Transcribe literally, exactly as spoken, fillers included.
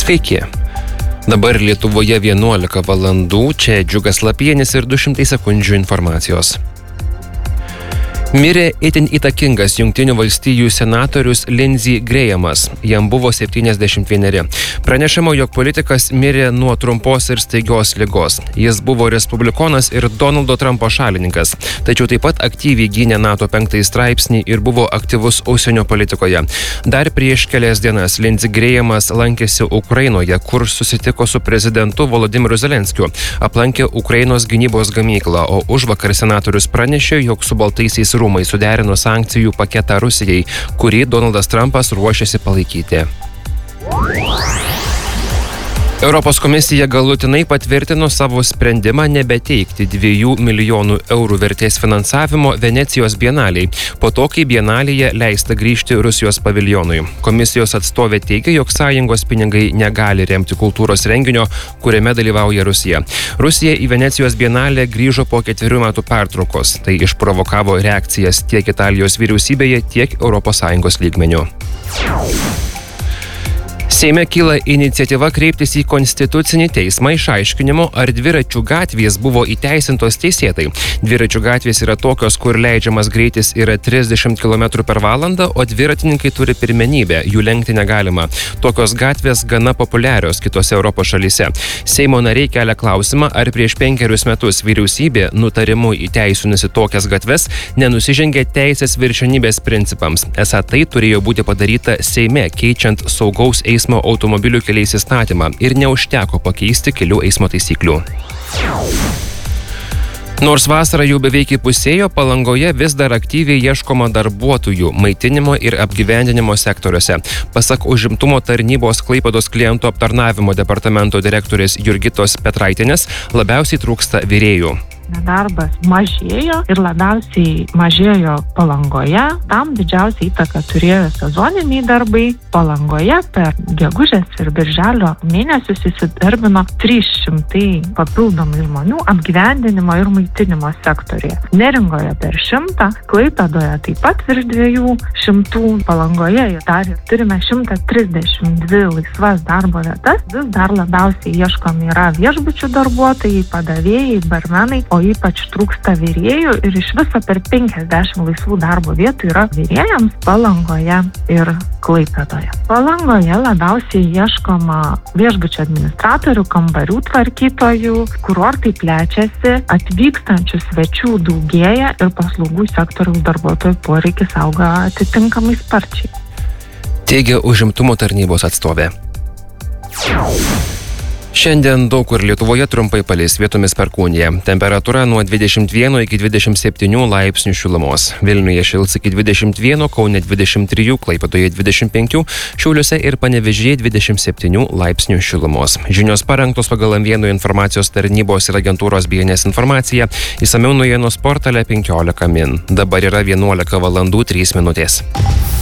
Sveiki. Dabar Lietuvoje vienuolika valandų, čia Džiugas Lapienis ir du šimtai sekundžių informacijos. Mirė itin įtakingas Jungtinių valstijų senatorius Lindsey Grahamas. Jam buvo septyniasdešimt vieneri. Pranešama, jog politikas mirė nuo trumpos ir staigios ligos. Jis buvo respublikonas ir Donaldo Trumpo šalininkas, tačiau taip pat aktyviai gynė NATO penktąjį straipsnį ir buvo aktyvus užsienio politikoje. Dar prieš kelias dienas Lindsey Grahamas lankėsi Ukrainoje, kur susitiko su prezidentu Volodymyru Zelenskiu, aplankė Ukrainos gynybos gamyklą, o užvakar senatorius pranešė, jog su Baltaisiais rūmai suderino sankcijų paketą Rusijai, kurį Donaldas Trumpas ruošiasi palaikyti. Europos komisija galutinai patvirtino savo sprendimą nebeteikti dviejų milijonų eurų vertės finansavimo Venecijos bienalei, po to, kai bienalėje leista grįžti Rusijos paviljonui. Komisijos atstovė teigia, jog sąjungos pinigai negali remti kultūros renginio, kuriame dalyvauja Rusija. Rusija į Venecijos bienalę grįžo po ketverių metų pertraukos. Tai išprovokavo reakcijas tiek Italijos vyriausybėje, tiek Europos Sąjungos lygmeniu. Seime kyla iniciatyva kreiptis į Konstitucinį teismą išaiškinimo, ar dviračių gatvės buvo įteisintos teisėtai. Dviračių gatvės yra tokios, kur leidžiamas greitis yra trisdešimt kilometrų per valandą, o dviratininkai turi pirmenybę, jų lenkti negalima. Tokios gatvės gana populiarios kitose Europos šalyse. Seimo nariai kelia klausimą, ar prieš penkerius metus vyriausybė nutarimu įteisinusi tokias gatves nenusižengė teisės viršenybės principams. Esą tai turėjo būti padaryta Seime, keičiant saugaus eismo automobilių keliais įstatymą, ir neužteko pakeisti kelių eismo taisyklių. Nors vasara jau beveik įpusėjo, Palangoje vis dar aktyviai ieškoma darbuotojų maitinimo ir apgyvendinimo sektoriuose. Pasak užimtumo tarnybos Klaipėdos klientų aptarnavimo departamento direktorės Jurgitos Petraitienės, labiausiai trūksta virėjų. Nedarbas mažėjo ir labiausiai mažėjo Palangoje. Tam didžiausią įtaką turėjo sezoniniai darbai. Palangoje per gegužės ir birželio mėnesius įsidarbino trys šimtai papildomai žmonių apgyvendinimo ir maitinimo sektorėje. Neringoje per šimtą, Klaipėdoje taip pat virš dviejų šimtų, Palangoje dar turime šimtą trisdešimt dvi laisvas darbo vietas. Vis dar labiausiai ieškomi yra viešbučių darbuotojai, padavėjai, barmenai, o ypač trūksta virėjų ir iš viso per penkiasdešimt laisvų darbo vietų yra virėjams Palangoje ir Klaipėdoje. Palangoje labiausiai ieškoma viešbučio administratorių, kambarių tvarkytojų, kurortai plečiasi, atvykstančių svečių daugėja ir paslaugų sektoriaus darbuotojų poreikis auga atitinkamai sparčiai. Teigia užimtumo tarnybos atstovė. Šiandien daug kur Lietuvoje trumpai palis, vietomis perkūnija. Temperatūra nuo dvidešimt vieno iki dvidešimt septynių laipsnių šilumos. Vilniuje šils iki dvidešimt vieno, Kaune dvidešimt trijų, Klaipėdoje dvidešimt penkių, Šiauliuose ir Panevėžyje dvidešimt septynių laipsnių šilumos. Žinios parengtos pagal M vieno informacijos tarnybos ir agentūros B N S informaciją. Išsamiau naujienų portale penkiolika min. Dabar yra vienuolika valandų trys minutės.